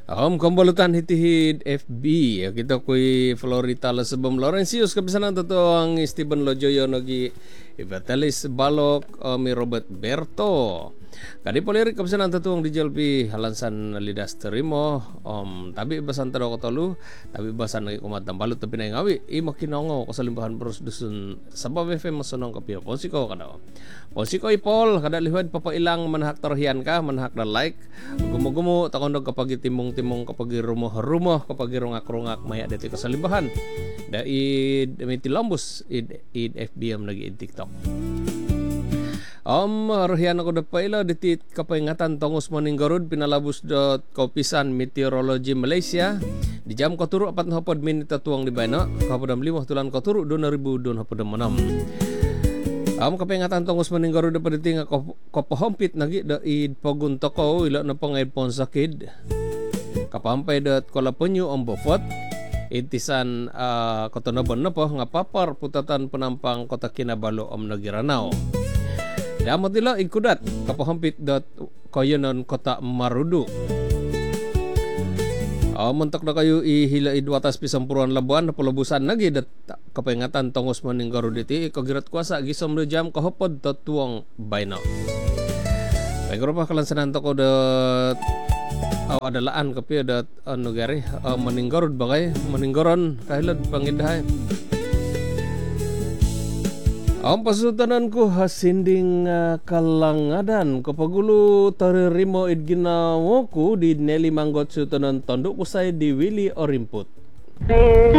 Kembalitan hitihid FB ya kita kui Florita la sebelum Laurentius kebiasaan ang Stephen Lojoyo nogi Ivatelis Balok mi Robert Berto kadi polirik kebiasaan ang dijalpi halansan lidas terimo tapi basan tado kotolu tapi basan nagi kumat tambalut tapi nai ngawi i makinongo kasalimbahan perus dusun sabab FM masonong kapio Ponsiko kada Ponsiko ipol kada lihuad papailang manhak terhian ka manhak da like gumo-gumo takondog kapag timong kapag rumoh kapag rungak-rungak maya dito kasalimbahan da may tilambus id FBM lagi id TikTok rohian ako dapaila ditit kapayngatan tongos maninggarud pinalabus kopisan meteorologi Malaysia di jam katuru 4 hapod minit tuang di bana kapadam 5 tulan katuru 2000 hapodam 6 kapayngatan tongos maninggarud dapat ditinga kopahompit nagi da id pagun toko ila na pangaid pon sakid kapampay dat kolaponyo ang bofot itisan kotonobon na po nga papar putatan penampang kota Kinabalo om Nagiranaw damot nila ikudat kapahampit dat koyonon kota Marudu mentok na kayo ihila idwatas pisampuruan labuan na pulabusan nagi dat kapayngatan tongos maninggarud iti kagirat kuasa gisom do jam kahopod tatuang bayno pagro pa kalansanan to ko dat adalaan kapi ada negari meninggarud bagay meninggoron kahilad pangindahay ang pasutanan ko hasinding kalangadan kapagulo taririmo id ginawo ko di Nelly Manggot sutanan tondok usay di Willie Orimput